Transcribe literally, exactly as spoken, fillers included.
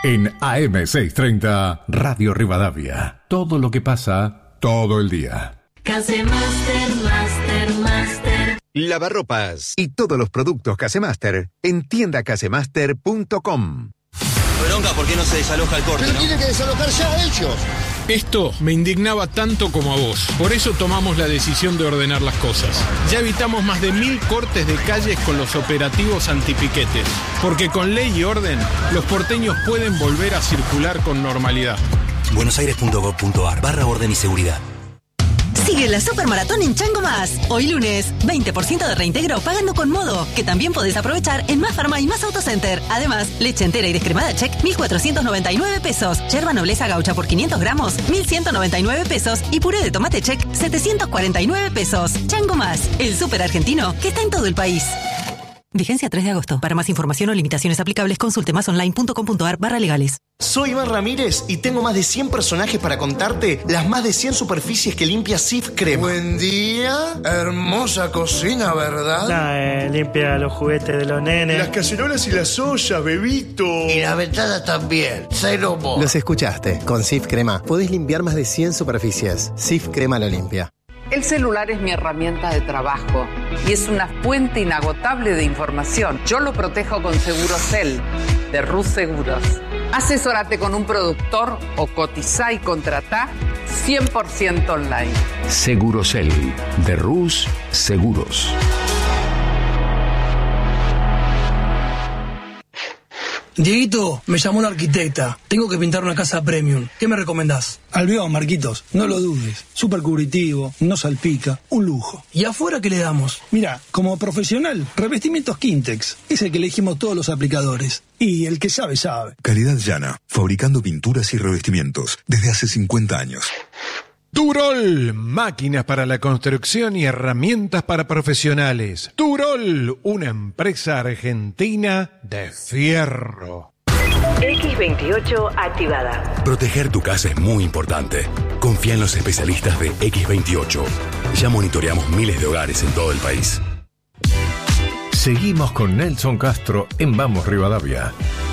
En A M seiscientos treinta, Radio Rivadavia. Todo lo que pasa, todo el día. Casemaster, Master, Master. Lavarropas y todos los productos Casemaster en tienda casemaster punto com. Bronca, ¿por qué no se desaloja el corte? Pero ¿no? tienen que desalojar ya ellos. Esto me indignaba tanto como a vos. Por eso tomamos la decisión de ordenar las cosas. Ya evitamos más de mil cortes de calles con los operativos antipiquetes. Porque con ley y orden, los porteños pueden volver a circular con normalidad. buenosaires punto gov punto ar barra orden y seguridad. Sigue la Supermaratón en Chango Más. Hoy lunes, veinte por ciento de reintegro pagando con Modo, que también podés aprovechar en Más Farma y Más Autocenter. Además, leche entera y descremada Check, mil cuatrocientos noventa y nueve pesos. Yerba Nobleza Gaucha por quinientos gramos, mil ciento noventa y nueve pesos. Y puré de tomate Check, setecientos cuarenta y nueve pesos. Chango Más, el súper argentino que está en todo el país. Vigencia tres de agosto. Para más información o limitaciones aplicables, consulte masonline punto com punto ar barra legales. Soy Iván Ramírez y tengo más de cien personajes para contarte las más de cien superficies que limpia Cif Crema. Buen día. Hermosa cocina, ¿verdad? Nah, eh, limpia los juguetes de los nenes. Las cacerolas y las ollas, bebito. Y la ventana también. Cero more. Los escuchaste. Con Cif Crema podés limpiar más de cien superficies. Cif Crema lo limpia. El celular es mi herramienta de trabajo y es una fuente inagotable de información. Yo lo protejo con Segurosel, de Rus Seguros. Asesórate con un productor o cotizá y contratá cien por ciento online. Segurosel, de Rus Seguros. Dieguito, me llamó la arquitecta. Tengo que pintar una casa premium. ¿Qué me recomendás? Albión, Marquitos. No lo dudes. Súper cubritivo, no salpica. Un lujo. ¿Y afuera qué le damos? Mira, como profesional, revestimientos Quintex. Es el que elegimos todos los aplicadores. Y el que sabe, sabe. Calidad llana. Fabricando pinturas y revestimientos. Desde hace cincuenta años. Turol, máquinas para la construcción y herramientas para profesionales. Turol, una empresa argentina de fierro. X veintiocho activada. Proteger tu casa es muy importante. Confía en los especialistas de X veintiocho. Ya monitoreamos miles de hogares en todo el país. Seguimos con Nelson Castro en Vamos Rivadavia.